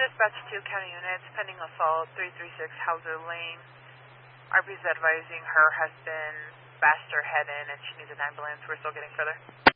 Dispatch 2 county units, pending assault, 336 Hauser Lane. RP's advising her has been bashed her head in and she needs an ambulance. We're still getting further.